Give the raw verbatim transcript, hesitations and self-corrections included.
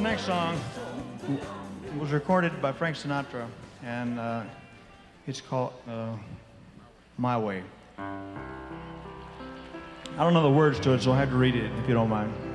next song was recorded by Frank Sinatra, and uh, it's called uh, My Way. I don't know the words to it, so I had to read it, if you don't mind.